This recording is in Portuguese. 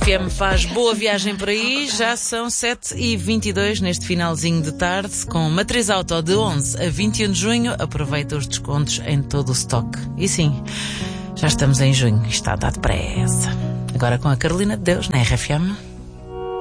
RFM faz boa viagem por aí. Já são 7h22 neste finalzinho de tarde, com Matriz Auto de 11 a 21 de junho. Aproveita os descontos em todo o stock. E sim, já estamos em junho. Está dado pressa. Agora com a Carolina de Deus na RFM.